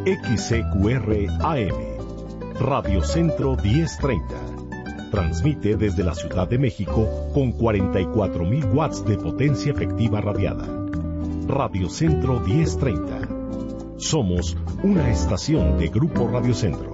XCQR AM, Radio Centro 1030. Transmite desde la Ciudad de México con 44,000 watts de potencia efectiva radiada. Radio Centro 1030. Somos una estación de Grupo Radio Centro.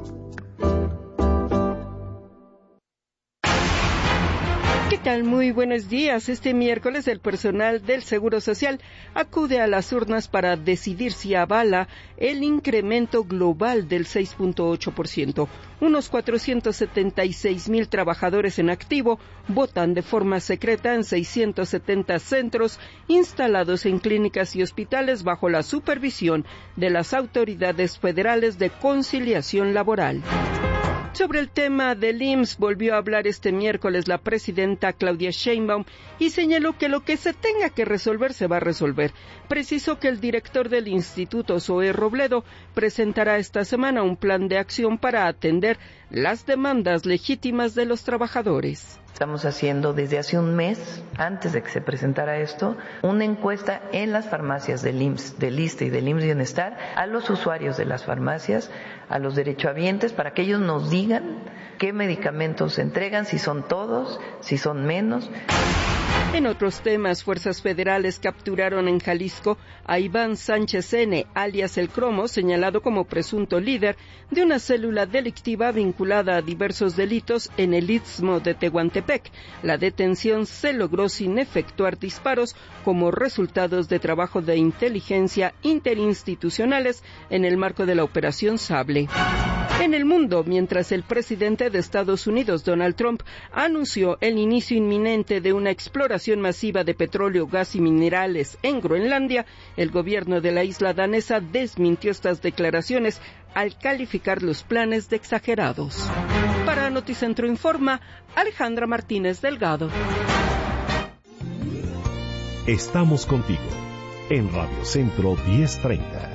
¿Qué tal? Muy buenos días. Este miércoles el personal del Seguro Social acude a las urnas para decidir si avala el incremento global del 6.8%. Unos 476,000 trabajadores en activo votan de forma secreta en 670 centros instalados en clínicas y hospitales bajo la supervisión de las autoridades federales de conciliación laboral. Sobre el tema del IMSS volvió a hablar este miércoles la presidenta Claudia Sheinbaum y señaló que lo que se tenga que resolver se va a resolver. Precisó que el director del instituto, Zoé Robledo, presentará esta semana un plan de acción para atender las demandas legítimas de los trabajadores. Estamos haciendo desde hace un mes, antes de que se presentara esto, una encuesta en las farmacias del IMSS, del ISSSTE y del IMSS Bienestar, a los usuarios de las farmacias, a los derechohabientes, para que ellos nos digan qué medicamentos se entregan, si son todos, si son menos. En otros temas, fuerzas federales capturaron en Jalisco a Iván Sánchez N., alias El Cromo, señalado como presunto líder de una célula delictiva vinculada a diversos delitos en el Istmo de Tehuantepec. La detención se logró sin efectuar disparos como resultados de trabajo de inteligencia interinstitucionales en el marco de la Operación Sable. En el mundo, mientras el presidente de Estados Unidos, Donald Trump, anunció el inicio inminente de una exploración masiva de petróleo, gas y minerales en Groenlandia, el gobierno de la isla danesa desmintió estas declaraciones al calificar los planes de exagerados. Para Noticentro Informa, Alejandra Martínez Delgado. Estamos contigo en Radio Centro 1030.